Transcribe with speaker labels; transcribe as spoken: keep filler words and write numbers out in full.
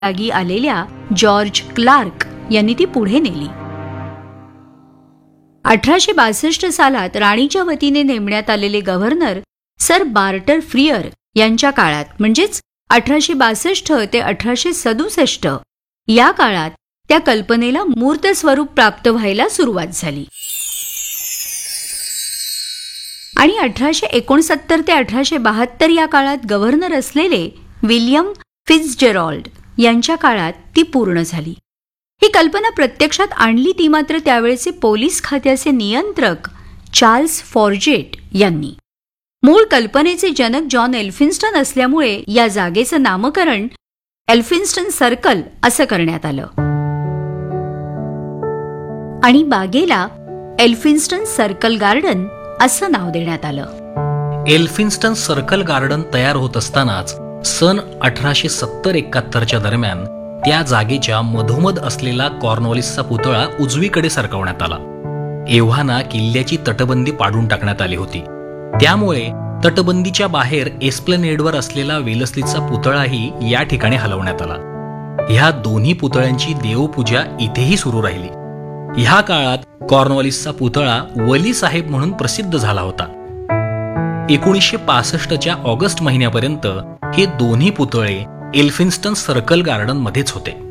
Speaker 1: जागी आलेल्या George clerk यांनी ती पुढे नेली. अठराशे बासष्ट सालात राणीच्या वतीने नेमण्यात आलेले गव्हर्नर सर बार्टर फ्रियर यांच्या काळात म्हणजेच अठराशे बासष्ट ते अठराशे सदुसष्ट या काळात त्या कल्पनेला मूर्त स्वरूप प्राप्त व्हायला सुरुवात झाली. आणि अठराशे एकोणसत्तर ते अठराशे बहात्तर या काळात गव्हर्नर असलेले विल्यम फिट्झजेरॉल्ड यांच्या काळात ती पूर्ण झाली. ही कल्पना प्रत्यक्षात आणली ती मात्र त्यावेळचे पोलीस खात्याचे नियंत्रक चार्ल्स फॉर्जेट यांनी. मूळ कल्पनेचे जनक जॉन एल्फिन्स्टन असल्यामुळे या जागेचं नामकरण एल्फिन्स्टन सर्कल असं करण्यात आलं आणि बागेला एल्फिन्स्टन सर्कल गार्डन असं नाव देण्यात आलं.
Speaker 2: एल्फिन्स्टन सर्कल गार्डन तयार होत असतानाच सन अठराशे सत्तर एकाहत्तरच्या दरम्यान त्या जागेच्या मधोमध असलेला कॉर्नवॉलिसचा पुतळा उजवीकडे सरकवण्यात आला. एव्हाना किल्ल्याची तटबंदी पाडून टाकण्यात आली होती. त्यामुळे तटबंदीच्या बाहेर एस्प्लनेडवर असलेला वेलस्लीचा पुतळाही या ठिकाणी हलवण्यात आला. ह्या दोन्ही पुतळ्यांची देवपूजा इथेही सुरू राहिली. ह्या काळात कॉर्नवॉलिसचा पुतळा वली साहेब म्हणून प्रसिद्ध झाला होता. एकोणीसशे पासष्टच्या ऑगस्ट महिन्यापर्यंत हे दोन्ही पुतळे एल्फिन्स्टन सर्कल गार्डन मध्येच होते.